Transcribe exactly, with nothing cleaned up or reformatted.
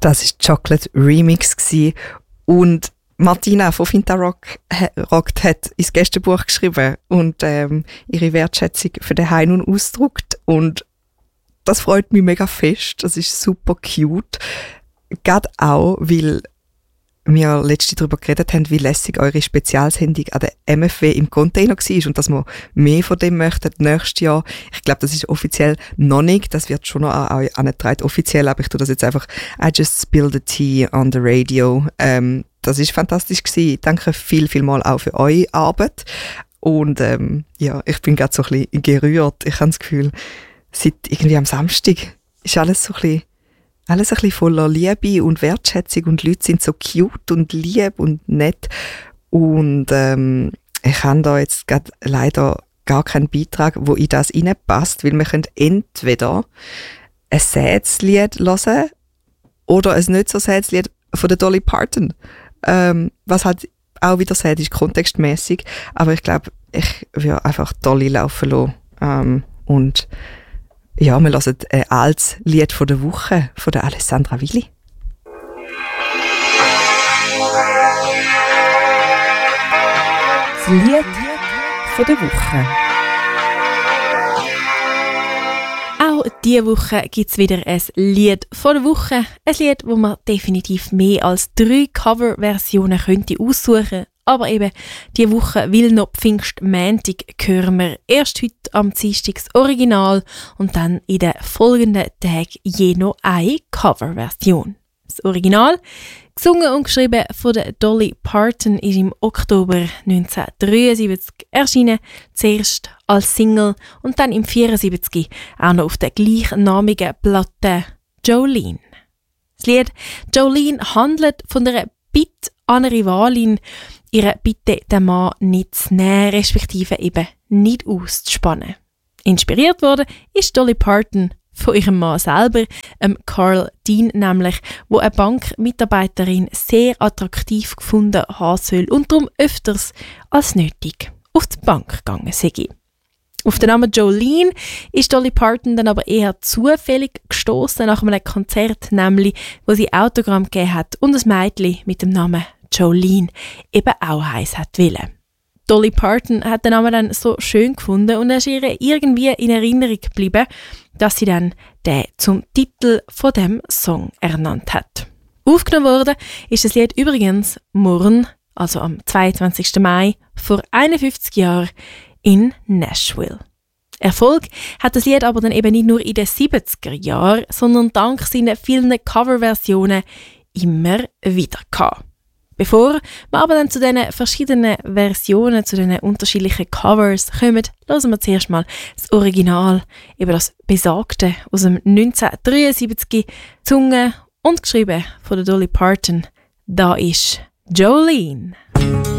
Das war Chocolate Remix gewesen. Und Martina von Finta Rock, Rockt hat ins Gästebuch geschrieben und ähm, ihre Wertschätzung für den Heinun ausgedruckt. Und das freut mich mega fest. Das ist super cute. Gerade auch, weil wir letztens darüber geredet haben, wie lässig eure Spezialsendung an der M F W im Container war und dass wir mehr von dem möchten nächstes Jahr. Ich glaube, das ist offiziell noch nicht. Das wird schon noch angetragen, offiziell, aber ich tue das jetzt einfach I just spilled the tea on the radio. Ähm, das ist fantastisch gewesen. Danke viel, viel mal auch für eure Arbeit. Und ähm, ja, ich bin gerade so ein bisschen gerührt. Ich habe das Gefühl, seit irgendwie am Samstag ist alles so ein bisschen Alles ein bisschen voller Liebe und Wertschätzung und die Leute sind so cute und lieb und nett. Und ähm, ich habe da jetzt grad leider gar keinen Beitrag, wo in das reinpasst, weil wir können entweder ein sades Lied hören oder ein nicht so sades Lied von der Dolly Parton. Ähm, was halt auch wieder sad ist, kontextmäßig. Aber ich glaube, ich würde einfach Dolly laufen lassen. Ähm, und ja, wir hören ein altes Lied von der Woche von der Alessandra Willi. Das Lied von der Woche. Auch diese Woche gibt es wieder ein Lied von der Woche. Ein Lied, wo man definitiv mehr als drei Coverversionen könnte aussuchen könnte. Aber eben, diese Woche, weil noch Pfingstmontag, hören wir erst heute am Dienstag das Original und dann in den folgenden Tagen je noch eine Coverversion. Das Original, gesungen und geschrieben von der Dolly Parton, ist im Oktober neunzehnhundertdreiundsiebzig erschienen, zuerst als Single und dann im neunzehnhundertvierundsiebzig auch noch auf der gleichnamigen Platte Jolene. Das Lied Jolene handelt von einer Bitte an eine Rivalin, ihre Bitte, den Mann nicht zu nehmen, respektive eben nicht auszuspannen. Inspiriert worden ist Dolly Parton von ihrem Mann selber, ähm Carl Dean nämlich, wo eine Bankmitarbeiterin sehr attraktiv gefunden haben soll und darum öfters als nötig auf die Bank gegangen sei. Auf den Namen Jolene ist Dolly Parton dann aber eher zufällig gestoßen nach einem Konzert, nämlich, wo sie Autogramm gegeben hat und ein Mädchen mit dem Namen Jolene eben auch heiß hat wollen. Dolly Parton hat den Namen dann so schön gefunden und er ist ihr irgendwie in Erinnerung geblieben, dass sie dann den zum Titel von dem Song ernannt hat. Aufgenommen worden ist das Lied übrigens morgen, also am zweiundzwanzigsten Mai, vor einundfünfzig Jahren in Nashville. Erfolg hat das Lied aber dann eben nicht nur in den siebziger Jahren, sondern dank seinen vielen Coverversionen immer wieder gehabt. Bevor wir aber dann zu diesen verschiedenen Versionen, zu diesen unterschiedlichen Covers kommen, hören wir zuerst mal das Original, eben das besagte aus dem neunzehnhundertdreiundsiebzig, gesungen und geschrieben von der Dolly Parton. Da ist Jolene.